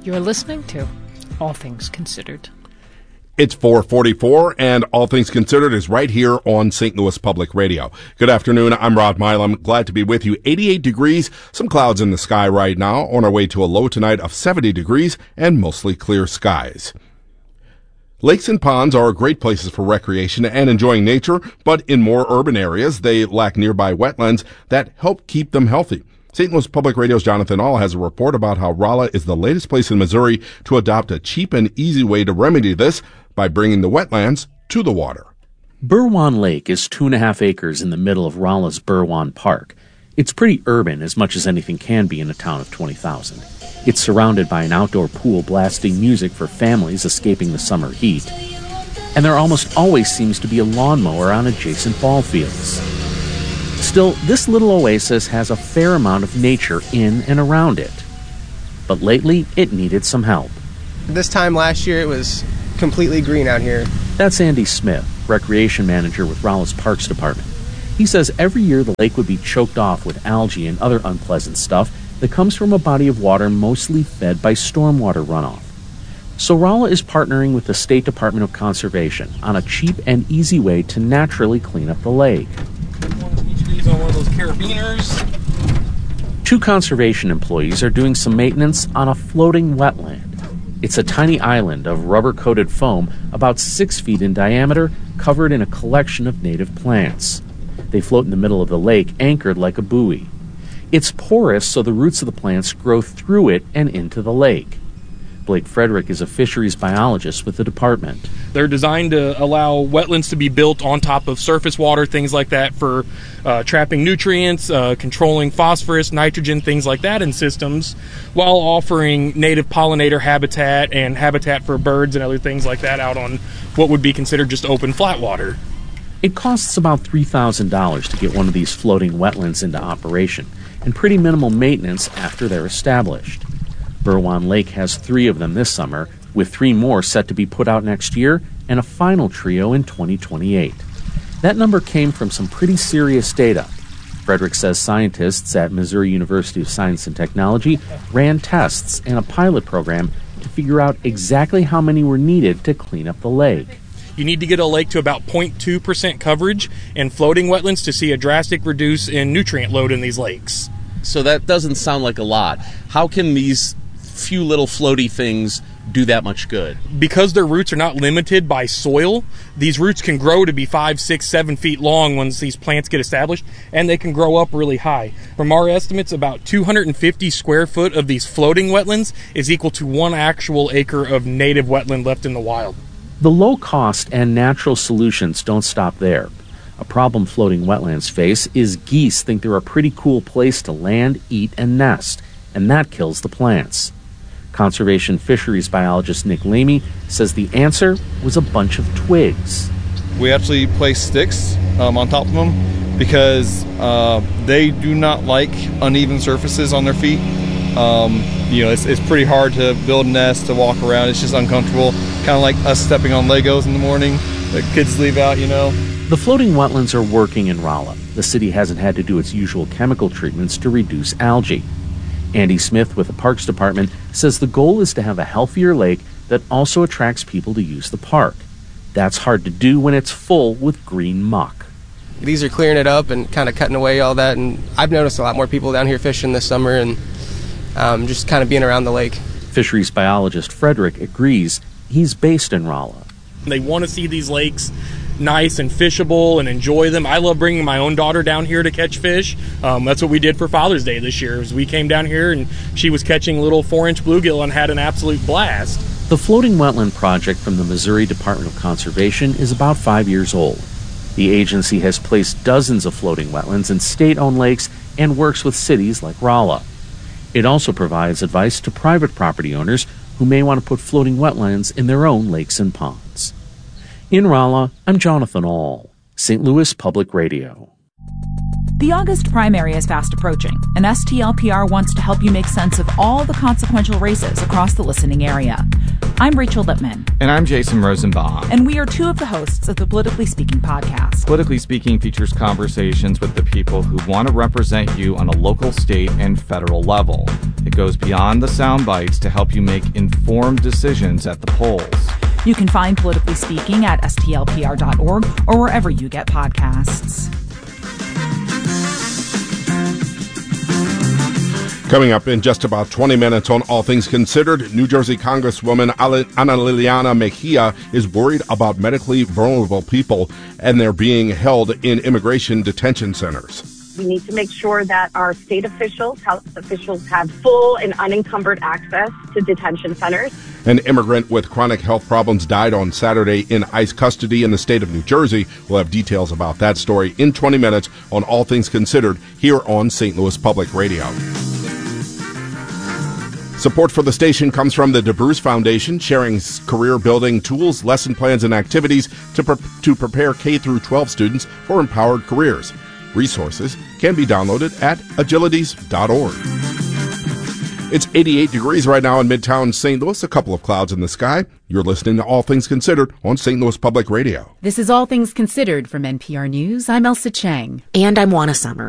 You're listening to All Things Considered. It's 4:44, and All Things Considered is right here on St. Louis Public Radio. Good afternoon. I'm Rod Milam. Glad to be with you. 88 degrees, some clouds in the sky right now, on our way to a low tonight of 70 degrees and mostly clear skies. Lakes and ponds are great places for recreation and enjoying nature, but in more urban areas, they lack nearby wetlands that help keep them healthy. St. Louis Public Radio's Jonathan Ahl has a report about how Rolla is the latest place in Missouri to adopt a cheap and easy way to remedy this by bringing the wetlands to the water. Berwan Lake is 2.5 acres in the middle of Rolla's Berwan Park. It's pretty urban, as much as anything can be in a town of 20,000. It's surrounded by an outdoor pool blasting music for families escaping the summer heat. And there almost always seems to be a lawnmower on adjacent ball fields. Still, this little oasis has a fair amount of nature in and around it. But lately, it needed some help. This time last year, it was completely green out here. That's Andy Smith, recreation manager with Rolla's Parks Department. He says every year the lake would be choked off with algae and other unpleasant stuff that comes from a body of water mostly fed by stormwater runoff. So Rolla is partnering with the State Department of Conservation on a cheap and easy way to naturally clean up the lake. Each of these on one of those carabiners. 2 conservation employees are doing some maintenance on a floating wetland. It's a tiny island of rubber-coated foam about 6 feet in diameter, covered in a collection of native plants. They float in the middle of the lake, anchored like a buoy. It's porous, so the roots of the plants grow through it and into the lake. Blake Frederick is a fisheries biologist with the department. They're designed to allow wetlands to be built on top of surface water, things like that, for trapping nutrients, controlling phosphorus, nitrogen, things like that in systems, while offering native pollinator habitat and habitat for birds and other things like that out on what would be considered just open flat water. It costs about $3,000 to get one of these floating wetlands into operation, and pretty minimal maintenance after they're established. Berwan Lake has 3 of them this summer, with 3 more set to be put out next year and a final trio in 2028. That number came from some pretty serious data. Frederick says scientists at Missouri University of Science and Technology ran tests and a pilot program to figure out exactly how many were needed to clean up the lake. You need to get a lake to about 0.2% coverage in floating wetlands to see a drastic reduce in nutrient load in these lakes. So that doesn't sound like a lot. How can these few little floaty things do that much good? Because their roots are not limited by soil, these roots can grow to be 5, 6, 7 feet long once these plants get established, and they can grow up really high. From our estimates, about 250 square foot of these floating wetlands is equal to 1 actual acre of native wetland left in the wild. The low cost and natural solutions don't stop there. A problem floating wetlands face is geese think they're a pretty cool place to land, eat, and nest, and that kills the plants. Conservation fisheries biologist Nick Lamy says the answer was a bunch of twigs. We actually place sticks on top of them because they do not like uneven surfaces on their feet. It's pretty hard to build a nest, to walk around. It's just uncomfortable. Kind of like us stepping on Legos in the morning that kids leave out, The floating wetlands are working in Rolla. The city hasn't had to do its usual chemical treatments to reduce algae. Andy Smith with the Parks Department says the goal is to have a healthier lake that also attracts people to use the park. That's hard to do when it's full with green muck. These are clearing it up and kind of cutting away all that, and I've noticed a lot more people down here fishing this summer and just kind of being around the lake. Fisheries biologist Frederick agrees. He's based in Rolla. They want to see these lakes nice and fishable and enjoy them. I love bringing my own daughter down here to catch fish. That's what we did for Father's Day this year. We came down here and she was catching little 4-inch bluegill and had an absolute blast. The floating wetland project from the Missouri Department of Conservation is about 5 years old. The agency has placed dozens of floating wetlands in state-owned lakes and works with cities like Rolla. It also provides advice to private property owners who may want to put floating wetlands in their own lakes and ponds. In Rolla, I'm Jonathan Ahl, St. Louis Public Radio. The August primary is fast approaching, and STLPR wants to help you make sense of all the consequential races across the listening area. I'm Rachel Lippman. And I'm Jason Rosenbaum. And we are 2 of the hosts of the Politically Speaking podcast. Politically Speaking features conversations with the people who want to represent you on a local, state, and federal level. It goes beyond the sound bites to help you make informed decisions at the polls. You can find Politically Speaking at stlpr.org or wherever you get podcasts. Coming up in just about 20 minutes on All Things Considered, New Jersey Congresswoman Ana Liliana Mejia is worried about medically vulnerable people and they're being held in immigration detention centers. We need to make sure that our state officials, health officials, have full and unencumbered access to detention centers. An immigrant with chronic health problems died on Saturday in ICE custody in the state of New Jersey. We'll have details about that story in 20 minutes on All Things Considered here on St. Louis Public Radio. Support for the station comes from the DeBruce Foundation, sharing career-building tools, lesson plans, and activities to prepare K-12 students for empowered careers. Resources can be downloaded at agilities.org. It's 88 degrees right now in Midtown St. Louis, a couple of clouds in the sky. You're listening to All Things Considered on St. Louis Public Radio. This is All Things Considered from NPR News. I'm Elsa Chang. And I'm Juana Summers.